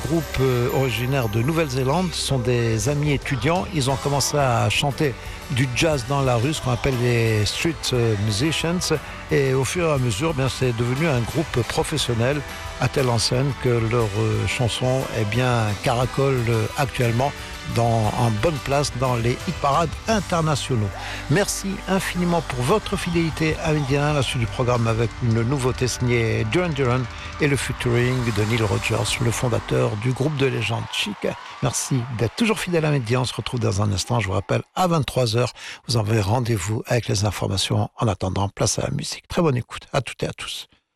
groupe originaire de Nouvelle-Zélande, sont des amis étudiants. Ils ont commencé à chanter du jazz dans la rue, ce qu'on appelle les street musicians. Et au fur et à mesure, bien, c'est devenu un groupe professionnel à telle enseigne que leurs chansons caracolent actuellement en bonne place dans les hit-parades internationaux. Merci infiniment pour votre fidélité à Midi 1, la suite du programme avec une nouveauté signée Duran Duran et le featuring de Neil Rogers, le fondateur du groupe de légende Chic. Merci d'être toujours fidèle à Midi 1. On se retrouve dans un instant. Je vous rappelle, à 23h, vous avez rendez-vous avec les informations. En attendant, place à la musique. Très bonne écoute à toutes et à tous.